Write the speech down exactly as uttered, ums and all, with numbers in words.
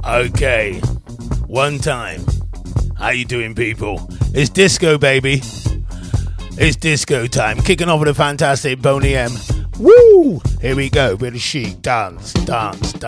Okay, one time. How you doing, people? It's disco, baby. It's disco time. Kicking off with a fantastic Boney M. Woo! Here we go. Bit of chic. Dance, dance, dance.